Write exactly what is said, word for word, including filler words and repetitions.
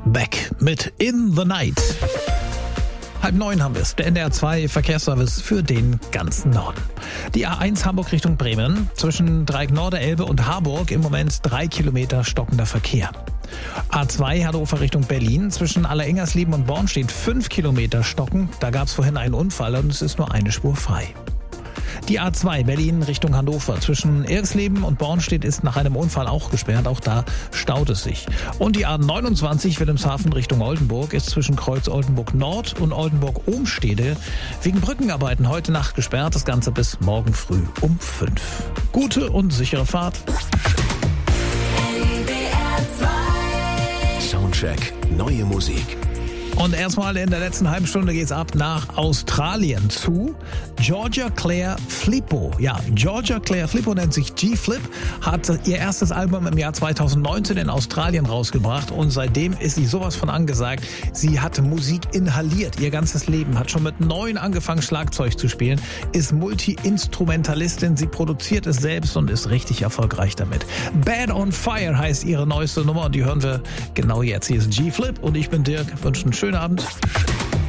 Beck mit In the Night. Halb neun haben wir es, der N D R zwei Verkehrsservice für den ganzen Norden. Die A eins Hamburg Richtung Bremen, zwischen Dreieck Norderelbe und Harburg im Moment drei Kilometer stockender Verkehr. A zwei Hannover Richtung Berlin, zwischen Allerengerslieben und Born steht fünf Kilometer Stocken. Da gab es vorhin einen Unfall und es ist nur eine Spur frei. Die A zwei Berlin Richtung Hannover, zwischen Irksleben und Bornstedt ist nach einem Unfall auch gesperrt. Auch da staut es sich. Und die A neunundzwanzig Wilhelmshaven Richtung Oldenburg ist zwischen Kreuz Oldenburg Nord und Oldenburg-Ohmstede wegen Brückenarbeiten heute Nacht gesperrt. Das Ganze bis morgen früh um fünf. Gute und sichere Fahrt. Soundcheck, neue Musik. Und erstmal in der letzten halben Stunde geht's ab nach Australien zu Georgia Claire Flippo. Ja, Georgia Claire Flippo nennt sich G-Flip, hat ihr erstes Album im Jahr zweitausendneunzehn in Australien rausgebracht und seitdem ist sie sowas von angesagt. Sie hat Musik inhaliert, ihr ganzes Leben, hat schon mit neun angefangen Schlagzeug zu spielen, ist Multi-Instrumentalistin, sie produziert es selbst und ist richtig erfolgreich damit. Bad on Fire heißt ihre neueste Nummer und die hören wir genau jetzt. Hier ist G-Flip und ich bin Dirk, wünsche einen schönen Abend.